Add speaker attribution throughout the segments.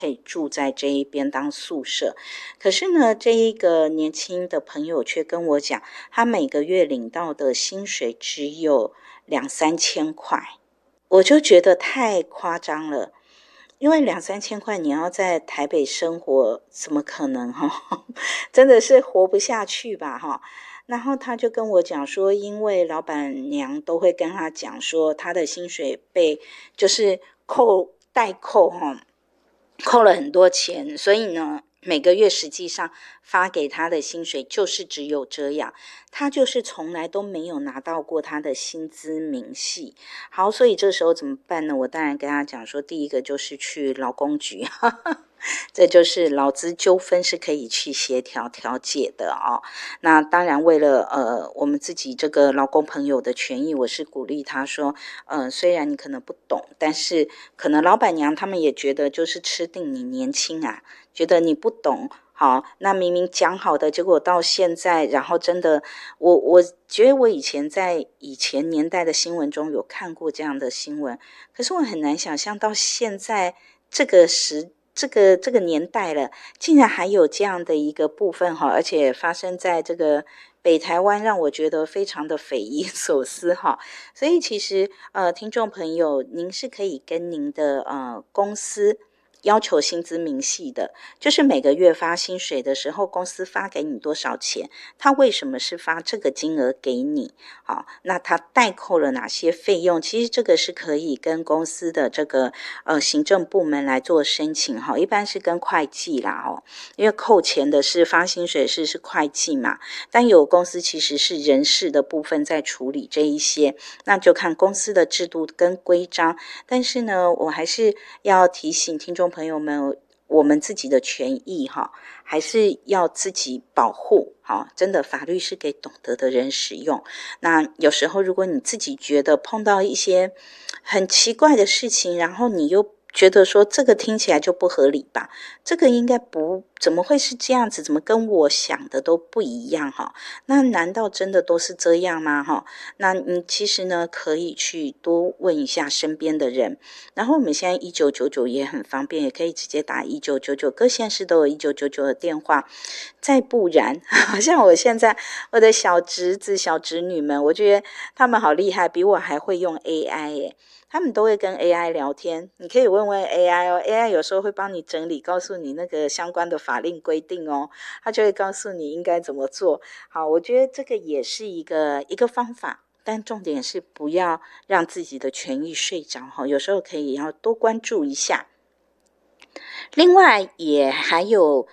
Speaker 1: 可以住在这一边当宿舍。可是呢，这一个年轻的朋友却跟我讲，他每个月领到的薪水只有2、3千块，我就觉得太夸张了。因为2、3千块你要在台北生活，怎么可能真的是活不下去吧然后他就跟我讲说，因为老板娘都会跟他讲说，他的薪水被就是代扣扣了很多钱，所以呢，每个月实际上发给他的薪水就是只有这样，他就是从来都没有拿到过他的薪资明细。好，所以这时候怎么办呢？我当然跟他讲说，第一个就是去劳工局这就是劳资纠纷是可以去协调调解的那当然为了我们自己这个劳工朋友的权益，我是鼓励他说虽然你可能不懂，但是可能老板娘他们也觉得就是吃定你年轻啊，觉得你不懂。好，那明明讲好的，结果到现在，然后真的，我觉得我以前在以前年代的新闻中有看过这样的新闻，可是我很难想象到现在这个年代了，竟然还有这样的一个部分而且发生在这个北台湾，让我觉得非常的匪夷所思所以其实听众朋友，您是可以跟您的公司要求薪资明细的，就是每个月发薪水的时候，公司发给你多少钱，他为什么是发这个金额给你那他代扣了哪些费用，其实这个是可以跟公司的这个行政部门来做申请一般是跟会计啦因为扣钱的是发薪水是会计嘛，但有公司其实是人事的部分在处理这一些，那就看公司的制度跟规章。但是呢，我还是要提醒听众朋友们，我们自己的权益还是要自己保护真的法律是给懂得的人使用。那有时候如果你自己觉得碰到一些很奇怪的事情，然后你又觉得说这个听起来就不合理吧，这个应该不怎么会是这样子，怎么跟我想的都不一样那难道真的都是这样吗那你其实呢可以去多问一下身边的人，然后我们现在1999也很方便，也可以直接打1999，各县市都有1999的电话。再不然好像我现在我的小侄子小侄女们，我觉得他们好厉害，比我还会用 AI 耶，他们都会跟 AI 聊天，你可以问问 AI AI 有时候会帮你整理，告诉你那个相关的法令规定他就会告诉你应该怎么做。好，我觉得这个也是一个方法，但重点是不要让自己的权益睡着有时候可以要多关注一下。另外也还有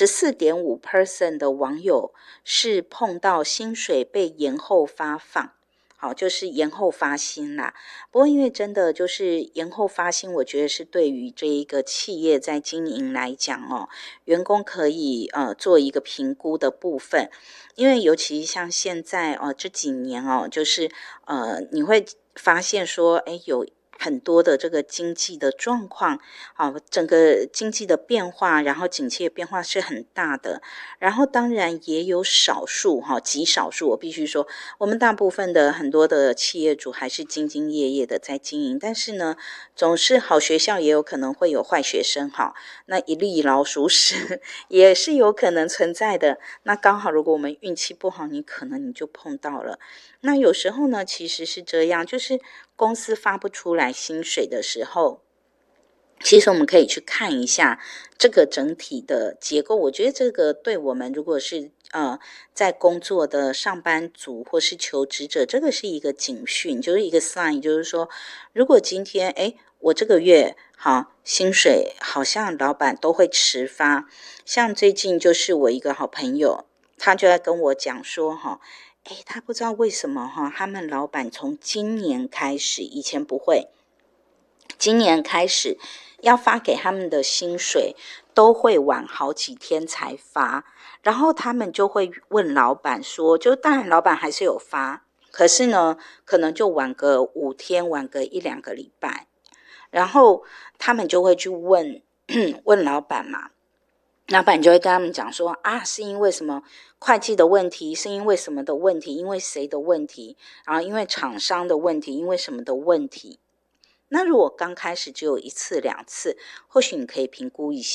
Speaker 1: 14.5% 的网友是碰到薪水被延后发放，好，就是延后发薪啦。不过因为真的就是延后发薪，我觉得是对于这一个企业在经营来讲员工可以做一个评估的部分。因为尤其像现在这几年就是你会发现说有很多的这个经济的状况整个经济的变化，然后景气的变化是很大的，然后当然也有少数极少数，我必须说我们大部分的很多的企业主还是兢兢业业的在经营，但是呢总是好学校也有可能会有坏学生那一粒老鼠屎也是有可能存在的，那刚好如果我们运气不好，你可能你就碰到了。那有时候呢其实是这样，就是公司发不出来薪水的时候，其实我们可以去看一下这个整体的结构，我觉得这个对我们如果是在工作的上班族或是求职者，这个是一个警讯，就是一个 sign， 就是说如果今天我这个月薪水好像老板都会迟发，像最近就是我一个好朋友，他就在跟我讲说他不知道为什么他们老板从今年开始，以前不会，今年开始要发给他们的薪水都会晚好几天才发，然后他们就会问老板说，就当然老板还是有发，可是呢可能就晚个5天，晚个1-2个礼拜，然后他们就会去问问老板嘛，老板就会跟他们讲说是因为什么会计的问题，是因为什么的问题，因为谁的问题，然后因为厂商的问题，因为什么的问题。 那如果刚开始只有1次2次，或许你可以评估一下。